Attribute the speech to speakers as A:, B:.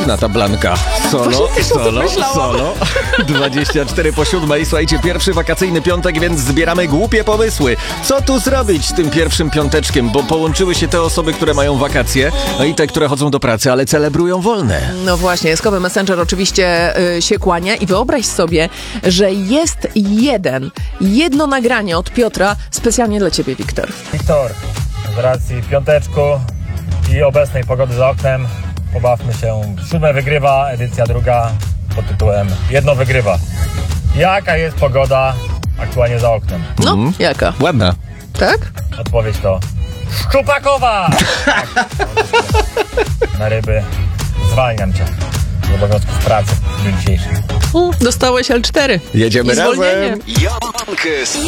A: dziwna ta Blanka. Solo. 24 po 7. Słuchajcie, pierwszy wakacyjny piątek, więc zbieramy głupie pomysły. Co tu zrobić z tym pierwszym piąteczkiem? Bo połączyły się te osoby, które mają wakacje, no i te, które chodzą do pracy, ale celebrują wolne.
B: No właśnie, Skowy Messenger oczywiście się kłania i wyobraź sobie, że jest jedno nagranie od Piotra specjalnie dla ciebie, Wiktor.
C: Wiktor, z racji piąteczku i obecnej pogody za oknem pobawmy się. 7 wygrywa, edycja 2 pod tytułem Jedno wygrywa. Jaka jest pogoda aktualnie za oknem?
B: No, jaka?
A: Ładna.
B: Tak?
C: Odpowiedź to szczupakowa! Tak. Na ryby zwalniam cię z obowiązków pracy w dniu dzisiejszym.
B: Dostałeś L4.
A: Jedziemy
B: I zwolnienie.
A: razem.